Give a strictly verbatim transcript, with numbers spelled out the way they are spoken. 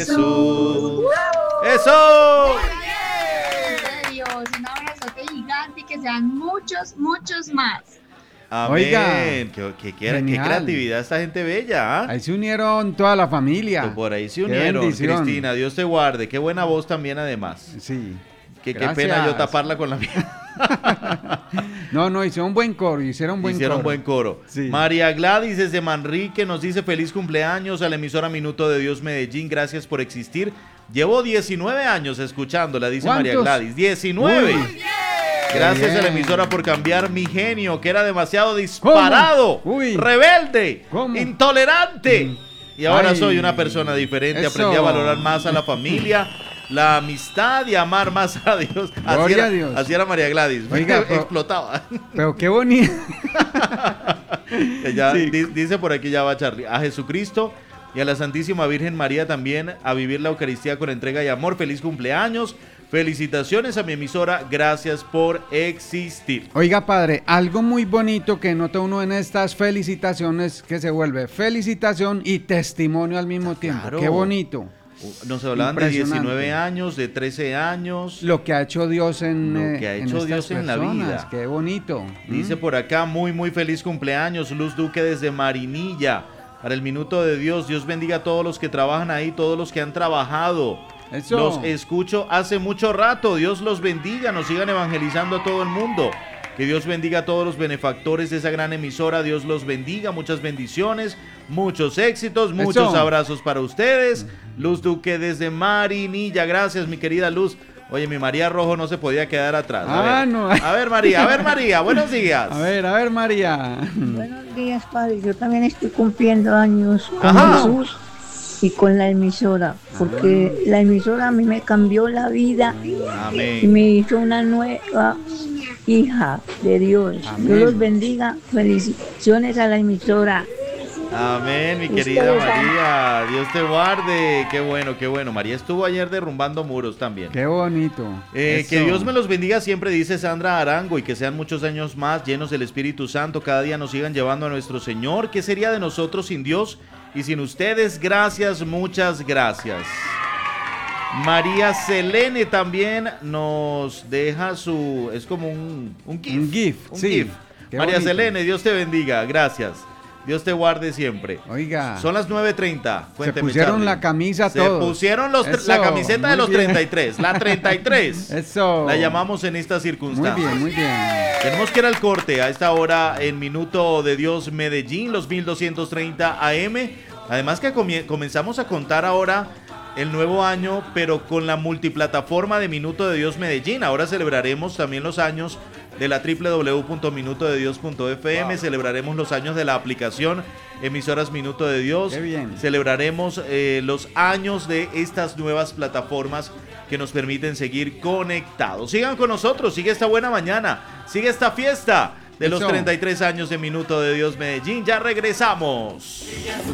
Jesús. ¡Eso! Dios, un abrazote gigante y que sean muchos, muchos más. Amén. Oiga, qué, qué, qué, qué creatividad esta gente bella. ¿eh? Ahí se unieron toda la familia. Por ahí se unieron, Cristina. Dios te guarde. Qué buena voz también, además. Sí. Que, qué pena yo taparla con la mía. No, no, hicieron buen coro, hicieron buen hicieron coro. buen coro. Sí. María Gladys desde Manrique nos dice feliz cumpleaños a la emisora Minuto de Dios Medellín, gracias por existir. Llevo diecinueve años escuchándola, dice María Gladys. diecinueve. Uy. Gracias a la emisora por cambiar mi genio, que era demasiado disparado, rebelde, ¿Cómo? intolerante. Mm. Y ahora Ay, soy una persona diferente, eso. Aprendí a valorar más a la familia, la amistad y amar más a Dios. Así era, a Dios. Así era María Gladys. Oiga, pero, explotaba. Pero qué bonito. Ya, sí. di, dice por aquí ya va Charlie. A Jesucristo y a la Santísima Virgen María también a vivir la Eucaristía con entrega y amor. Feliz cumpleaños. Felicitaciones a mi emisora, gracias por existir. Oiga, padre, algo muy bonito que nota uno en estas felicitaciones que se vuelve felicitación y testimonio al mismo tiempo. Claro. Qué bonito. Nos hablaban de diecinueve años, de trece años. Lo que ha hecho Dios en Lo que ha hecho en Dios en la vida. Qué bonito. Dice ¿Mm? por acá, muy, muy feliz cumpleaños, Luz Duque desde Marinilla. Para el Minuto de Dios, Dios bendiga a todos los que trabajan ahí, todos los que han trabajado. Eso. Los escucho hace mucho rato, Dios los bendiga, nos sigan evangelizando a todo el mundo. Que Dios bendiga a todos los benefactores de esa gran emisora, Dios los bendiga, muchas bendiciones, muchos éxitos, muchos Eso. abrazos para ustedes. Luz Duque desde Marinilla, gracias mi querida Luz. Oye, mi María Rojo no se podía quedar atrás. A ah, ver. no. A ver, María, a ver, María, buenos días. A ver, a ver, María. Buenos días, padre, yo también estoy cumpliendo años con Ajá. Jesús y con la emisora, porque Amén. la emisora a mí me cambió la vida Amén. y me hizo una nueva hija de Dios. Amén. Dios los bendiga, felicitaciones a la emisora. Amén, mi querida María, Dios te guarde, qué bueno, qué bueno. María estuvo ayer derrumbando muros también. Qué bonito. Eh, que Dios me los bendiga siempre, dice Sandra Arango, y que sean muchos años más llenos del Espíritu Santo, cada día nos sigan llevando a nuestro Señor. ¿Qué sería de nosotros sin Dios y sin ustedes? Gracias, muchas gracias. María Selene también nos deja su, es como un, un GIF. Un GIF, un sí. GIF. María bonito. Selene, Dios te bendiga, gracias. Dios te guarde siempre. Oiga. Son las nueve treinta. Cuénteme, se pusieron Charlie. la camisa Se todos. Se pusieron los, la camiseta de los bien. treinta y tres. La treinta y tres. Eso. La llamamos en estas circunstancias. Muy bien, muy bien. Tenemos que ir al corte a esta hora en Minuto de Dios Medellín, los mil doscientos treinta A M. Además que comie- comenzamos a contar ahora el nuevo año, pero con la multiplataforma de Minuto de Dios Medellín. Ahora celebraremos también los años de la doble u doble u doble u punto minuto de dios punto f m. Wow. Celebraremos los años de la aplicación Emisoras Minuto de Dios. Qué bien. Celebraremos eh, los años de estas nuevas plataformas que nos permiten seguir conectados. Sigan con nosotros, sigue esta buena mañana, sigue esta fiesta de Eso. los treinta y tres años de Minuto de Dios Medellín. Ya regresamos.